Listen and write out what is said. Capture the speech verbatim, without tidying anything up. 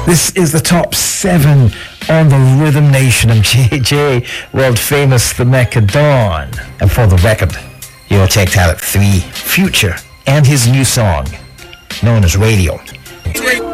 This is the top seven on the Rhythm Nation. I'm J J, world famous The Mecca Dawn. And for the record, you'll check out at three, Future and his new song, known as Radio.